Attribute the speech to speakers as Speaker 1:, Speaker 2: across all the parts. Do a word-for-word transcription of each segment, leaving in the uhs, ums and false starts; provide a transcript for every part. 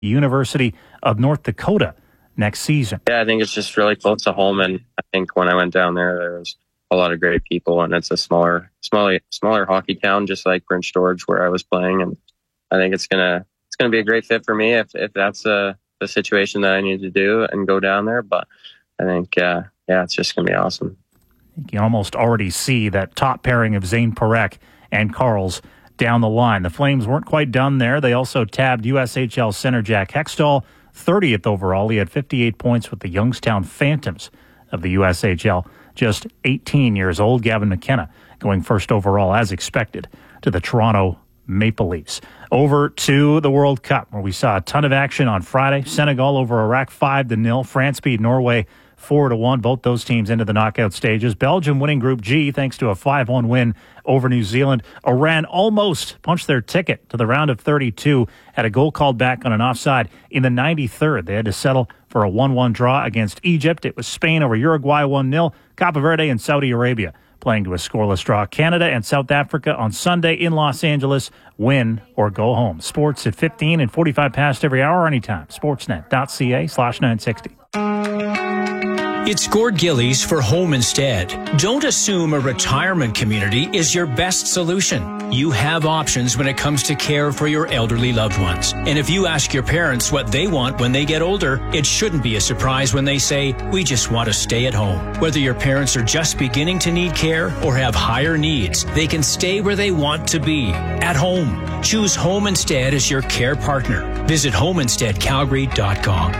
Speaker 1: University of North Dakota next season.
Speaker 2: Yeah, I think it's just really close to home, and I think when I went down there, there was a lot of great people, and it's a smaller, smaller, smaller hockey town, just like Prince George, where I was playing, and I think it's gonna it's gonna be a great fit for me if if that's uh, the situation that I need to do and go down there. But I think uh, yeah, it's just gonna be awesome.
Speaker 1: You can almost already see that top pairing of Zane Parekh and Karls down the line. The Flames weren't quite done there. They also tabbed U S H L center Jack Hextall, thirtieth overall. He had fifty-eight points with the Youngstown Phantoms of the U S H L. Just eighteen years old. Gavin McKenna going first overall, as expected, to the Toronto Maple Leafs. Over to the World Cup, where we saw a ton of action on Friday. Senegal over Iraq five to nil. France beat Norway four to one. Both those teams into the knockout stages. Belgium winning Group G thanks to a five one win over New Zealand. Iran almost punched their ticket to the round of thirty-two. Had a goal called back on an offside in the ninety-third. They had to settle for a one one draw against Egypt. It was Spain over Uruguay one nil. Cape Verde and Saudi Arabia playing to a scoreless draw. Canada and South Africa on Sunday in Los Angeles. Win or go home. Sports at fifteen and forty-five past every hour anytime. Sportsnet.ca slash 960.
Speaker 3: It's Gord Gillies for Home Instead. Don't assume a retirement community is your best solution. You have options when it comes to care for your elderly loved ones. And if you ask your parents what they want when they get older, it shouldn't be a surprise when they say, we just want to stay at home. Whether your parents are just beginning to need care or have higher needs, they can stay where they want to be, at home. Choose Home Instead as your care partner. Visit home instead calgary dot com.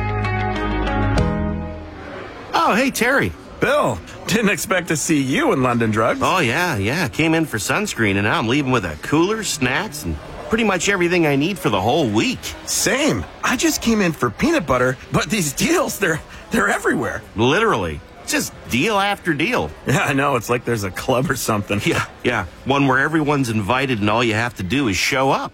Speaker 4: Oh, hey, Terry.
Speaker 5: Bill, didn't expect to see you in London Drugs.
Speaker 4: Oh, yeah, yeah. Came in for sunscreen, and now I'm leaving with a cooler, snacks, and pretty much everything I need for the whole week.
Speaker 5: Same. I just came in for peanut butter, but these deals, they're they're everywhere.
Speaker 4: Literally. Just deal after deal.
Speaker 5: Yeah, I know. It's like there's a club or something.
Speaker 4: Yeah, yeah. One where everyone's invited and all you have to do is show up.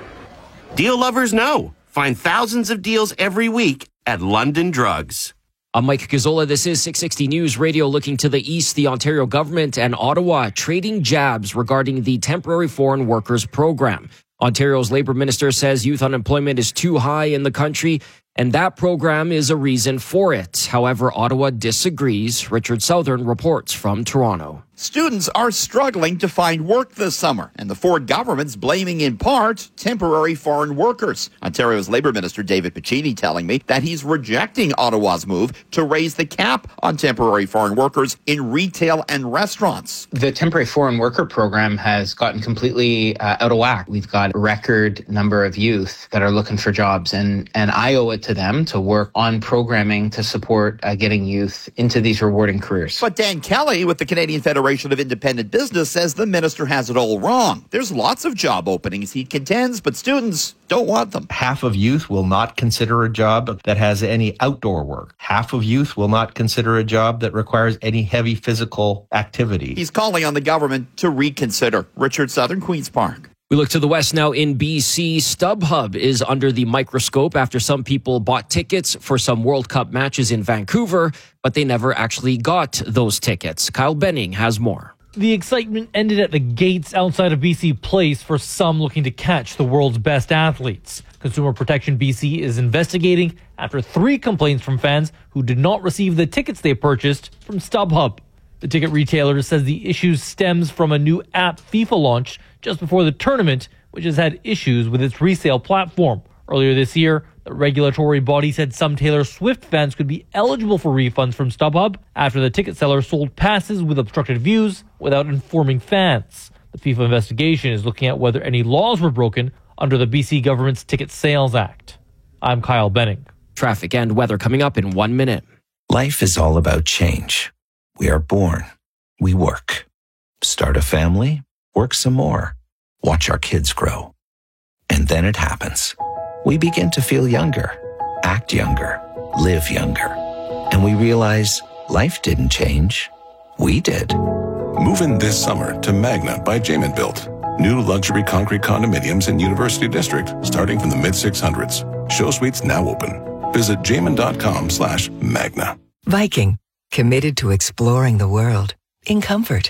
Speaker 4: Deal lovers know. Find thousands of deals every week at London Drugs.
Speaker 6: I'm Mike Gazzola. This is six sixty News Radio. Looking to the east, the Ontario government and Ottawa trading jabs regarding the temporary foreign workers program. Ontario's Labour Minister says youth unemployment is too high in the country, and that program is a reason for it. However, Ottawa disagrees. Richard Southern reports from Toronto.
Speaker 7: Students are struggling to find work this summer, and the Ford government's blaming in part temporary foreign workers. Ontario's Labour Minister David Piccini telling me that he's rejecting Ottawa's move to raise the cap on temporary foreign workers in retail and restaurants.
Speaker 8: The temporary foreign worker program has gotten completely uh, out of whack. We've got a record number of youth that are looking for jobs, and, and I owe it to them to work on programming to support uh, getting youth into these rewarding careers.
Speaker 7: But Dan Kelly with the Canadian Federation of Independent Business says the minister has it all wrong. There's lots of job openings, he contends, but students don't want them.
Speaker 9: Half of youth will not consider a job that has any outdoor work. Half of youth will not consider a job that requires any heavy physical activity.
Speaker 7: He's calling on the government to reconsider. Richard Southern, Queen's Park.
Speaker 6: We look to the west now in B C. StubHub is under the microscope after some people bought tickets for some World Cup matches in Vancouver, but they never actually got those tickets. Kyle Benning has more.
Speaker 10: The excitement ended at the gates outside of B C Place for some looking to catch the world's best athletes. Consumer Protection B C is investigating after three complaints from fans who did not receive the tickets they purchased from StubHub. The ticket retailer says the issue stems from a new app FIFA launched just before the tournament, which has had issues with its resale platform. Earlier this year, the regulatory body said some Taylor Swift fans could be eligible for refunds from StubHub after the ticket seller sold passes with obstructed views without informing fans. The FIFA investigation is looking at whether any laws were broken under the B C government's Ticket Sales Act. I'm Kyle Benning.
Speaker 6: Traffic and weather coming up in one minute.
Speaker 11: Life is all about change. We are born. We work. Start a family. Work some more. Watch our kids grow. And then it happens. We begin to feel younger, act younger, live younger. And we realize life didn't change. We did.
Speaker 12: Move in this summer to Magna by Jamin Built. New luxury concrete condominiums in University District starting from the mid six hundreds. Show suites now open. Visit jamin.com slash Magna.
Speaker 13: Viking, committed to exploring the world in comfort.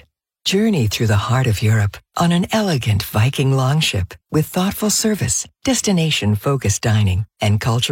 Speaker 13: Journey through the heart of Europe on an elegant Viking longship with thoughtful service, destination-focused dining, and cultural